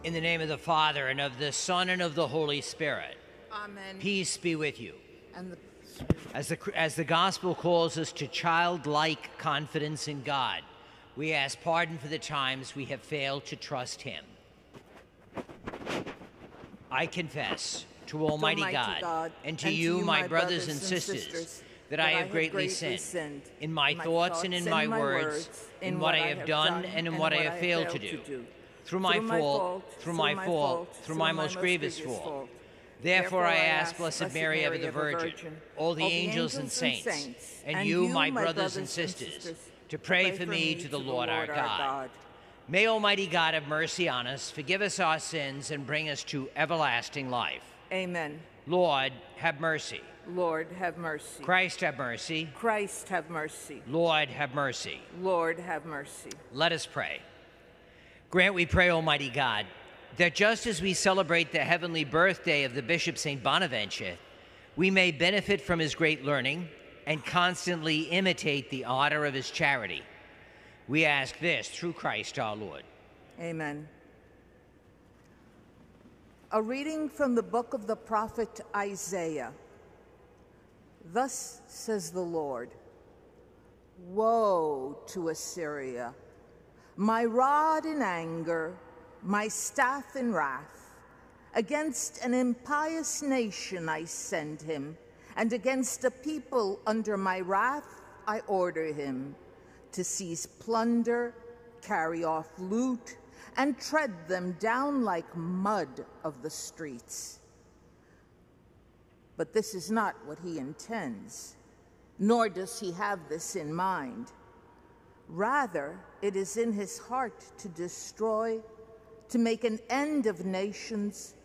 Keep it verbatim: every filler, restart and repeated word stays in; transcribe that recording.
In the name of the Father, and of the Son, and of the Holy Spirit. Amen. Peace be with you. And the As the, as the gospel calls us to childlike confidence in God, we ask pardon for the times we have failed to trust him. I confess to Almighty, Almighty God, God, and to you, my brothers and sisters, sisters, that I have greatly sinned in my thoughts and in my words, in what I have done and in what I have failed to do, through my fault, through my fault, through my most grievous fault. Therefore I ask, Blessed Mary, ever the Virgin, all the angels and saints, and you, my brothers and sisters, to pray for me to the Lord our God. May Almighty God have mercy on us, forgive us our sins, and bring us to everlasting life. Amen. Lord, have mercy. Lord, have mercy. Christ, have mercy. Christ, have mercy. Lord, have mercy. Lord, have mercy. Let us pray. Grant, we pray, Almighty God, that just as we celebrate the heavenly birthday of the Bishop Saint Bonaventure, we may benefit from his great learning and constantly imitate the ardor of his charity. We ask this through Christ our Lord. Amen. A reading from the book of the prophet Isaiah. Thus says the Lord, woe to Assyria, my rod in anger, my staff in wrath. Against an impious nation I send him, and against a people under my wrath I order him, to seize plunder, carry off loot, and tread them down like mud of the streets. But this is not what he intends, nor does he have this in mind. Rather, it is in his heart to destroy, to make an end of nations,